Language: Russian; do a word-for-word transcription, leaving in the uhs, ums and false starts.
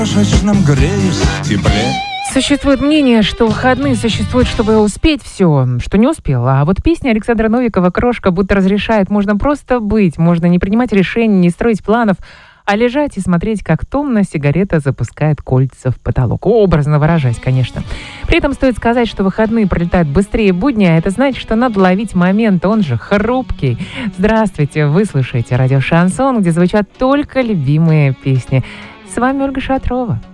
крошечном греюсь в тепле. Существует мнение, что выходные существуют, чтобы успеть все, что не успела. А вот песня Александра Новикова «Крошка» будто разрешает. Можно просто быть, можно не принимать решений, не строить планов, а лежать и смотреть, как томно сигарета запускает кольца в потолок. Образно выражаясь, конечно. При этом стоит сказать, что выходные пролетают быстрее будня, а это значит, что надо ловить момент, он же хрупкий. Здравствуйте, вы слушаете радио «Шансон», где звучат только любимые песни. С вами Ольга Шатрова.